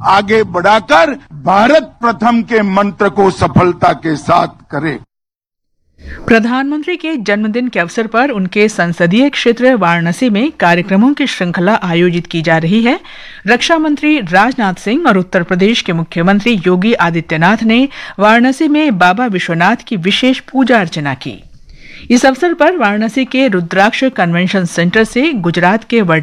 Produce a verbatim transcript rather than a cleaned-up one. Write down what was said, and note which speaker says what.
Speaker 1: आगे बढ़ाकर भारत प्रथम के मंत्र को सफलता के साथ करें।
Speaker 2: प्रधानमंत्री के जन्मदिन के अवसर पर उनके संसदीय क्षेत्र वाराणसी में कार्यक्रमों की श्रृंखला आयोजित की जा रही है। रक्षा मंत्री राजनाथ सिंह और उत्तर प्रदेश के मुख्यमंत्री योगी आदित्यनाथ ने वाराणसी में बाबा विश्वनाथ की विशेष पूजा अर्चना की। इस अवसर पर वाराणसी के रुद्राक्ष कन्वेंशन सेंटर से गुजरात के